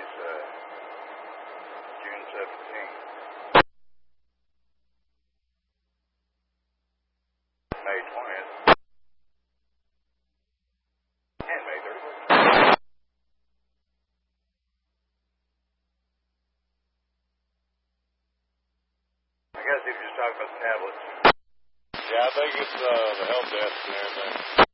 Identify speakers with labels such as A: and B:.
A: Today's June 17th. May 20th. And May 31st. I guess he was just talking about the tablets.
B: Yeah, I think it's the help desk and everything.